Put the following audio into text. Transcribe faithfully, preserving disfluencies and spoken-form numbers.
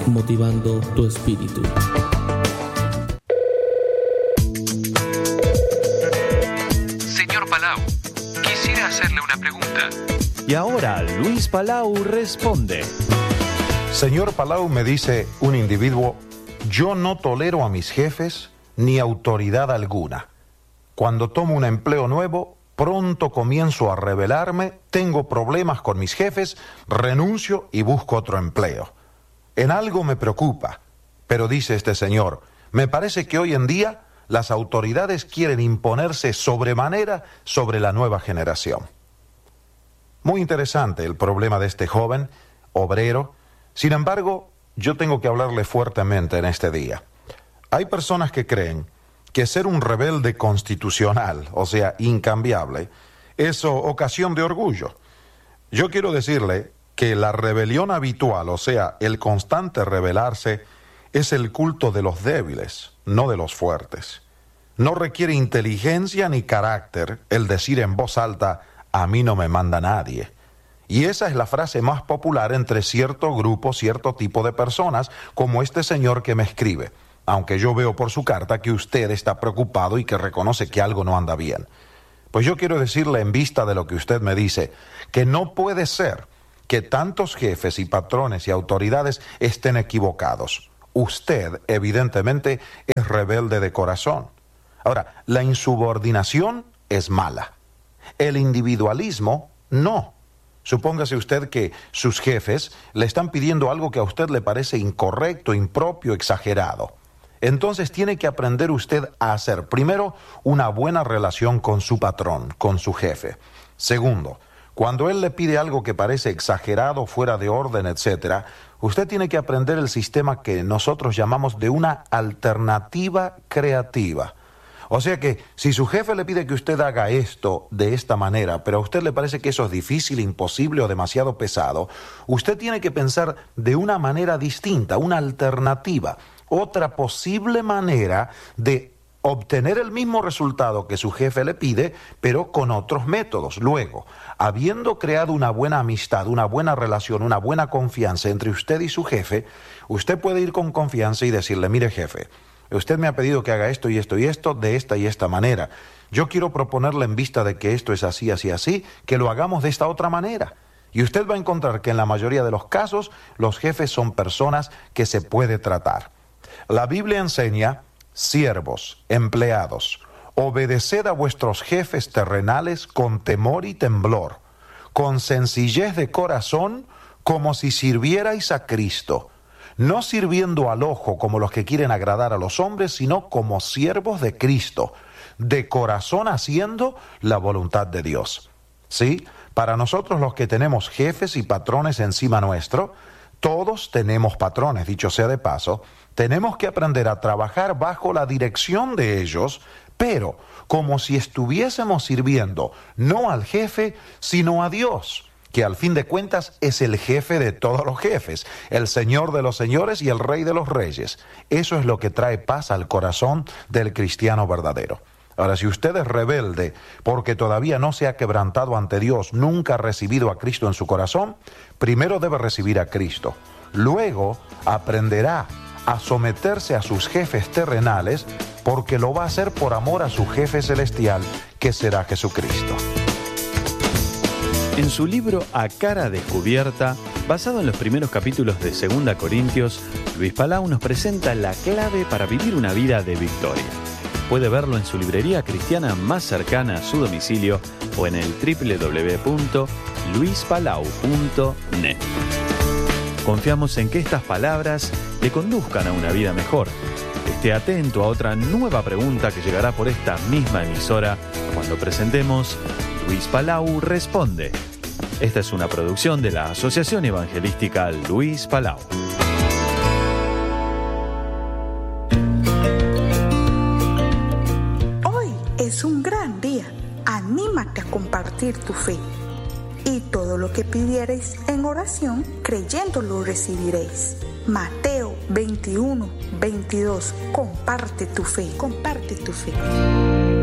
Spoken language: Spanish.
motivando tu espíritu. Señor Palau, quisiera hacerle una pregunta. Y ahora Luis Palau responde. Señor Palau, me dice un individuo, yo no tolero a mis jefes ni autoridad alguna. Cuando tomo un empleo nuevo, pronto comienzo a rebelarme, tengo problemas con mis jefes, renuncio y busco otro empleo. En algo me preocupa, pero dice este señor, me parece que hoy en día las autoridades quieren imponerse sobremanera sobre la nueva generación. Muy interesante el problema de este joven, obrero. Sin embargo, yo tengo que hablarle fuertemente en este día. Hay personas que creen que ser un rebelde constitucional, o sea, incambiable, es ocasión de orgullo. Yo quiero decirle que la rebelión habitual, o sea, el constante rebelarse, es el culto de los débiles, no de los fuertes. No requiere inteligencia ni carácter el decir en voz alta, a mí no me manda nadie. Y esa es la frase más popular entre cierto grupo, cierto tipo de personas, como este señor que me escribe. Aunque yo veo por su carta que usted está preocupado y que reconoce que algo no anda bien. Pues yo quiero decirle en vista de lo que usted me dice, que no puede ser que tantos jefes y patrones y autoridades estén equivocados. Usted, evidentemente, es rebelde de corazón. Ahora, la insubordinación es mala. El individualismo, no. Supóngase usted que sus jefes le están pidiendo algo que a usted le parece incorrecto, impropio, exagerado. Entonces tiene que aprender usted a hacer, primero, una buena relación con su patrón, con su jefe. Segundo, cuando él le pide algo que parece exagerado, fuera de orden, etcétera, usted tiene que aprender el sistema que nosotros llamamos de una alternativa creativa. O sea que si su jefe le pide que usted haga esto de esta manera, pero a usted le parece que eso es difícil, imposible o demasiado pesado, usted tiene que pensar de una manera distinta, una alternativa, otra posible manera de obtener el mismo resultado que su jefe le pide, pero con otros métodos. Luego, habiendo creado una buena amistad, una buena relación, una buena confianza entre usted y su jefe, usted puede ir con confianza y decirle, mire jefe, usted me ha pedido que haga esto y esto y esto de esta y esta manera. Yo quiero proponerle en vista de que esto es así, así, así, que lo hagamos de esta otra manera. Y usted va a encontrar que en la mayoría de los casos, los jefes son personas que se puede tratar. La Biblia enseña, siervos, empleados, obedeced a vuestros jefes terrenales con temor y temblor, con sencillez de corazón, como si sirvierais a Cristo, no sirviendo al ojo como los que quieren agradar a los hombres, sino como siervos de Cristo, de corazón haciendo la voluntad de Dios. ¿Sí? Para nosotros los que tenemos jefes y patrones encima nuestro, todos tenemos patrones, dicho sea de paso, tenemos que aprender a trabajar bajo la dirección de ellos, pero como si estuviésemos sirviendo no al jefe, sino a Dios, que al fin de cuentas es el jefe de todos los jefes, el Señor de los señores y el Rey de los reyes. Eso es lo que trae paz al corazón del cristiano verdadero. Ahora, si usted es rebelde porque todavía no se ha quebrantado ante Dios, nunca ha recibido a Cristo en su corazón, primero debe recibir a Cristo. Luego aprenderá a someterse a sus jefes terrenales, porque lo va a hacer por amor a su jefe celestial, que será Jesucristo. En su libro A Cara Descubierta, basado en los primeros capítulos de Segunda Corintios, Luis Palau nos presenta la clave para vivir una vida de victoria. Puede verlo en su librería cristiana más cercana a su domicilio o en el doble u doble u doble u punto luis palau punto net. Confiamos en que estas palabras le conduzcan a una vida mejor. Esté atento a otra nueva pregunta que llegará por esta misma emisora cuando presentemos Luis Palau Responde. Esta es una producción de la Asociación Evangelística Luis Palau. Hoy es un gran día. Anímate a compartir tu fe. Y todo lo que pidiereis en oración, creyendo lo recibiréis. Mateo veintiuno, veintidós. Comparte tu fe, comparte tu fe.